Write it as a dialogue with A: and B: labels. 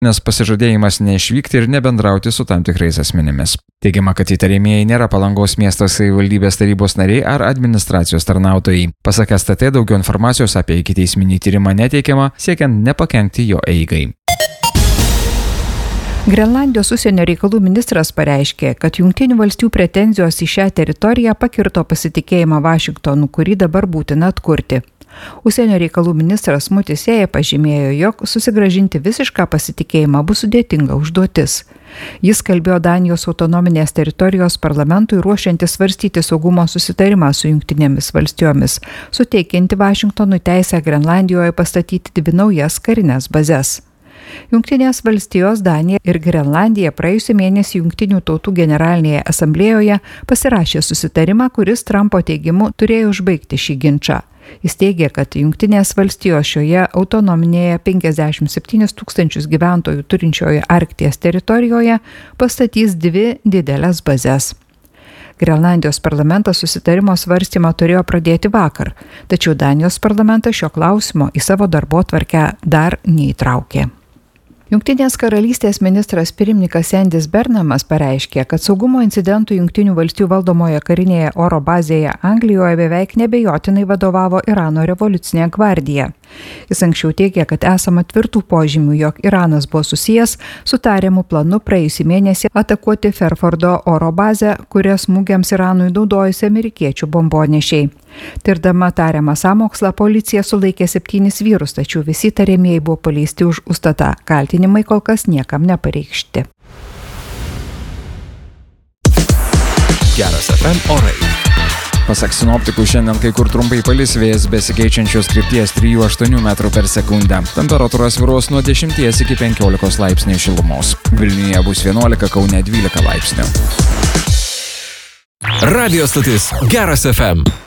A: nes pasižadėjimas neišvykti ir nebendrauti su tam tikrais asmenimis. Teigiama, kad įtariamieji nėra Palangos miesto savivaldybės tarybos nariai ar administracijos tarnautojai. Pasak STT, daugiau informacijos apie ikiteisminį tyrimą neteikiama, siekiant nepakenkti jo eigai.
B: Grenlandijos užsienio reikalų ministras pareiškė, kad Jungtinių valstijų pretenzijos į šią teritoriją pakirto pasitikėjimą Vašingtonu, kurį dabar būtina atkurti. Užsienio reikalų ministras Mutisėja pažymėjo, jog susigrąžinti visišką pasitikėjimą bus sudėtinga užduotis. Jis kalbėjo Danijos autonominės teritorijos parlamentui ruošiantis svarstyti saugumo susitarimą su Jungtinėmis valstijomis, suteikianti Vašingtonui teisę Grenlandijoje pastatyti 2 naujas karinės bazes. Jungtinės valstijos, Danija ir Grenlandija praėjusį mėnesį Jungtinių tautų generalinėje asamblėjoje pasirašė susitarimą, kuris Trumpo teigimu turėjo užbaigti šį ginčą. Jis teigė, kad Jungtinės valstijos šioje autonominėje 57 000 gyventojų turinčioje Arkties teritorijoje pastatys 2 didelės bazes. Grenlandijos parlamentas susitarimo svarstymą turėjo pradėti vakar, tačiau Danijos parlamentas šio klausimo į savo darbotvarkę dar neįtraukė. Jungtinės karalystės ministras pirmininkas Endis Bernamas pareiškė, kad saugumo incidentų Jungtinių valstijų valdomoje karinėje oro bazėje Anglijoje beveik nebejotinai vadovavo Irano revoliucinė gvardija. Jis anksčiau teigė, kad esama tvirtų požymių, jog Iranas buvo susijęs su tariamu planu praėjusį mėnesį atakuoti Fairfordo oro bazę, kurias smūgiams Iranui naudojusi amerikiečių bombonešiai. Tirdama tariamą sąmokslą, policija sulaikė 7 vyrus, tačiau visi tariamieji buvo paleisti už užstatą. Kaltinimai kol kas niekam nepareikšti.
C: Geras FM orai.
A: Pasak sinoptikų, šiandien kai kur trumpai palis, vėjas besikeičiančios krypties 3–8 metrų per sekundę. Temperatūra svyruos nuo 10 iki 15 laipsnių šilumos. Vilniuje bus 11, Kaune 12 laipsnių.
C: Radio stotis Geras FM.